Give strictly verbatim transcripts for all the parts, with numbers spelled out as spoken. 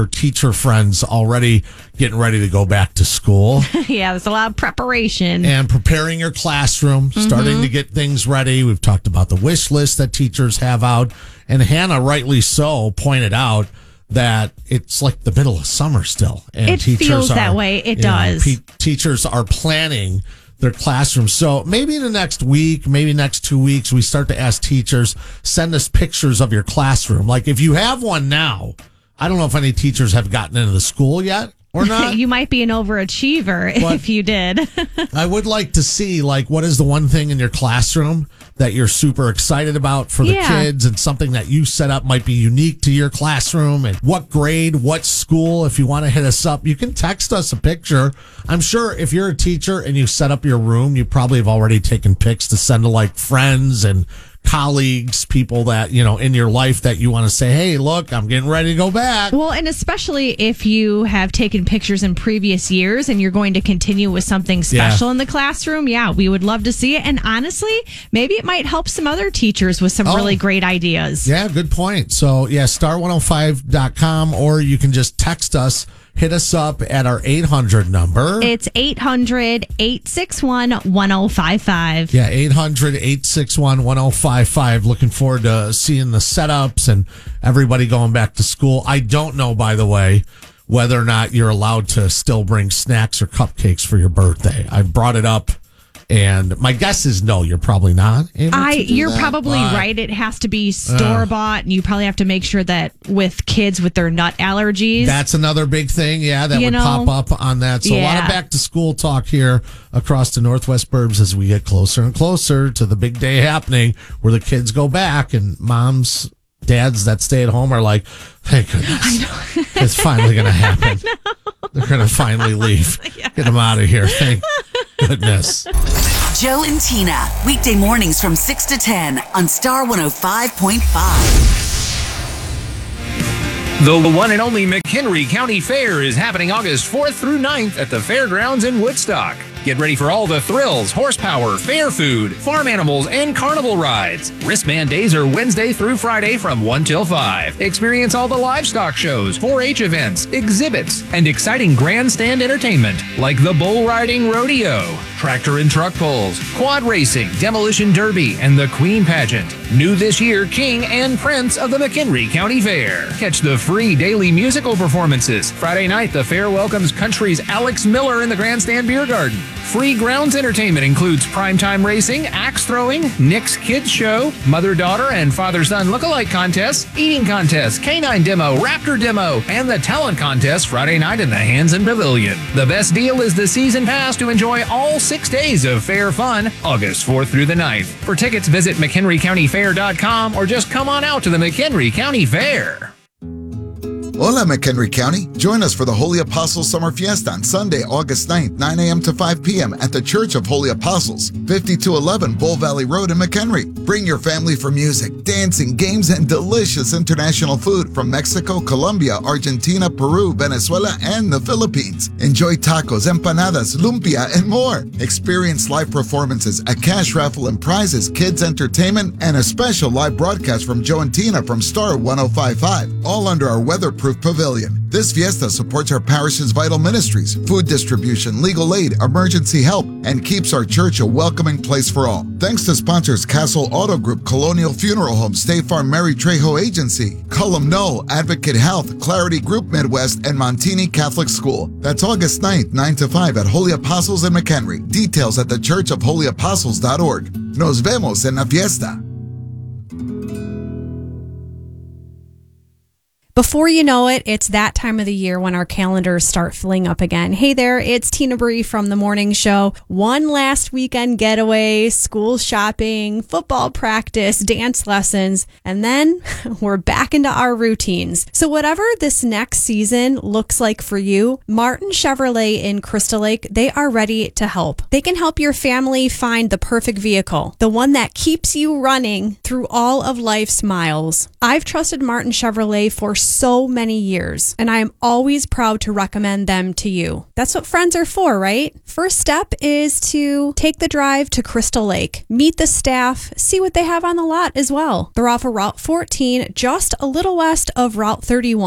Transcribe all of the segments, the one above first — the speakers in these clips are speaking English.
her teacher friends already getting ready to go back to school. Yeah, there's a lot of preparation. And preparing your classroom, mm-hmm. starting to get things ready. We've talked about the wish list that teachers have out. And Hannah, rightly so, pointed out that it's like the middle of summer still. And it teachers feels are, that way. It you know, does. Pe- teachers are planning their classrooms. So maybe in the next week, maybe next two weeks, we start to ask teachers, send us pictures of your classroom. Like if you have one now, I don't know if any teachers have gotten into the school yet or not. You might be an overachiever but if you did. I would like to see, like, what is the one thing in your classroom that you're super excited about for the yeah. kids, and something that you set up might be unique to your classroom, and what grade, what school. If you want to hit us up, you can text us a picture. I'm sure if you're a teacher and you set up your room, you probably have already taken pics to send to like friends and colleagues, people that, you know, in your life that you want to say, hey, look, I'm getting ready to go back. Well, and especially if you have taken pictures in previous years and you're going to continue with something special yeah. in the classroom, yeah, we would love to see it. And honestly, maybe it might help some other teachers with some oh, really great ideas. Yeah, good point. So, yeah, star one oh five dot com, or you can just text us. Hit us up at our eight hundred number. It's eight hundred, eight six one, one oh five five. Yeah, eight hundred, eight six one, one oh five five. Looking forward to seeing the setups and everybody going back to school. I don't know, by the way, whether or not you're allowed to still bring snacks or cupcakes for your birthday. I've brought it up. And my guess is no, you're probably not able I, to do You're that, probably but, right. It has to be store-bought, uh, and you probably have to make sure that with kids with their nut allergies. That's another big thing, yeah, that you would know, pop up on that. So yeah. a lot of back-to-school talk here across the Northwest Burbs as we get closer and closer to the big day happening where the kids go back, and moms, dads that stay at home are like, thank goodness, I know. It's finally going to happen. They're going to finally leave. Yes. Get them out of here. Thank goodness. Joe and Tina, weekday mornings from six to ten on Star one oh five point five. The one and only McHenry County Fair is happening August fourth through ninth at the Fairgrounds in Woodstock. Get ready for all the thrills, horsepower, fair food, farm animals, and carnival rides. Wristband days are Wednesday through Friday from one till five. Experience all the livestock shows, four H events, exhibits, and exciting grandstand entertainment like the bull riding rodeo, tractor and truck pulls, quad racing, demolition derby, and the Queen pageant. New this year, King and Prince of the McHenry County Fair. Catch the free daily musical performances. Friday night, the fair welcomes country's Alex Miller in the Grandstand Beer Garden. Free grounds entertainment includes primetime racing, axe throwing, Nick's Kids Show, mother-daughter and father-son lookalike contests, eating contests, canine demo, raptor demo, and the talent contest Friday night in the Hansen Pavilion. The best deal is the season pass to enjoy all six days of fair fun, August fourth through the ninth. For tickets, visit McHenry County Fair dot com or just come on out to the McHenry County Fair. Hola, McHenry County. Join us for the Holy Apostles Summer Fiesta on Sunday, August ninth, nine a.m. to five p.m. at the Church of Holy Apostles, fifty-two eleven Bull Valley Road in McHenry. Bring your family for music, dancing, games, and delicious international food from Mexico, Colombia, Argentina, Peru, Venezuela, and the Philippines. Enjoy tacos, empanadas, lumpia, and more. Experience live performances, a cash raffle and prizes, kids entertainment, and a special live broadcast from Joe and Tina from Star one oh five point five, all under our weatherproof pavilion. This fiesta supports our parish's vital ministries, food distribution, legal aid, emergency help, and keeps our church a welcoming place for all. Thanks to sponsors Castle Auto Group, Colonial Funeral Home, State Farm Mary Trejo Agency, Cullum Knoll, Advocate Health, Clarity Group Midwest, and Montini Catholic School. That's August ninth, nine to five at Holy Apostles in McHenry. Details at the church of holy apostles dot org. Nos vemos en la fiesta. Before you know it, it's that time of the year when our calendars start filling up again. Hey there, it's Tina Bree from The Morning Show. One last weekend getaway, school shopping, football practice, dance lessons, and then we're back into our routines. So whatever this next season looks like for you, Martin Chevrolet in Crystal Lake, they are ready to help. They can help your family find the perfect vehicle, the one that keeps you running through all of life's miles. I've trusted Martin Chevrolet for so many years, and I am always proud to recommend them to you. That's what friends are for, right? First step is to take the drive to Crystal Lake, meet the staff, see what they have on the lot as well. They're off of Route fourteen, just a little west of Route thirty-one.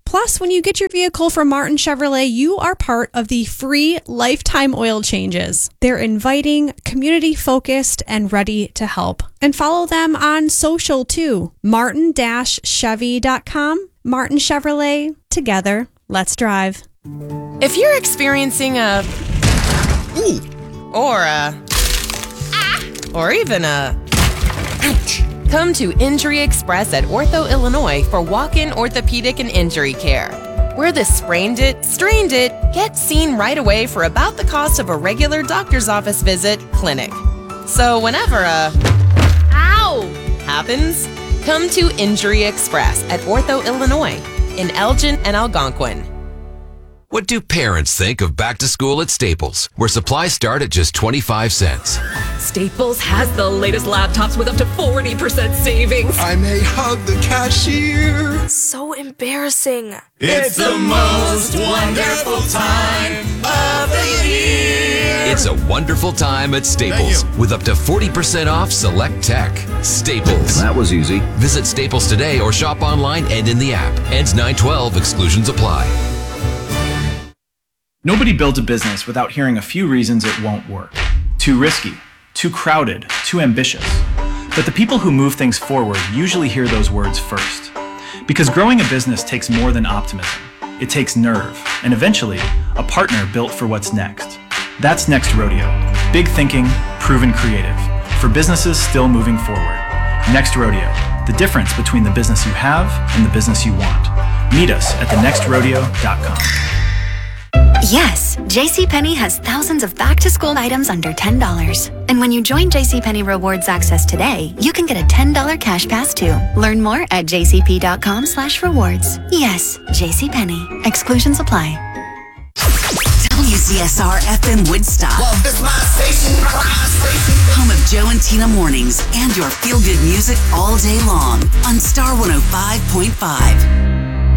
Plus, when you get your vehicle from Martin Chevrolet, you are part of the free lifetime oil changes. They're inviting, community-focused, and ready to help. And follow them on social, too. martin dash chevy dot com. Martin Chevrolet. Together, let's drive. If you're experiencing a... Ooh. Or a... Ah. Or even a... Ouch. Come to Injury Express at Ortho, Illinois for walk-in orthopedic and injury care. Where the sprained it, strained it, get seen right away for about the cost of a regular doctor's office visit, clinic. So whenever a... Ow! happens, come to Injury Express at Ortho, Illinois in Elgin and Algonquin. What do parents think of back to school at Staples, where supplies start at just twenty-five cents? Staples has the latest laptops with up to forty percent savings. I may hug the cashier. So embarrassing. It's the most wonderful time of the year. It's a wonderful time at Staples with up to forty percent off select tech. Staples. That was easy. Visit Staples today or shop online and in the app. Ends nine twelve. Exclusions apply. Nobody builds a business without hearing a few reasons it won't work. Too risky, too crowded, too ambitious. But the people who move things forward usually hear those words first. Because growing a business takes more than optimism. It takes nerve, and eventually, a partner built for what's next. That's Next Rodeo. Big thinking, proven creative. For businesses still moving forward. Next Rodeo. The difference between the business you have and the business you want. Meet us at the next rodeo dot com. Yes, JCPenney has thousands of back-to-school items under ten dollars. And when you join JCPenney Rewards Access today, you can get a ten dollars cash pass too. Learn more at jcp.com slash rewards. Yes, JCPenney. Exclusions apply. W C S R F M Woodstock. Well, this my station, my station. Home of Joe and Tina mornings and your feel-good music all day long on Star one oh five point five.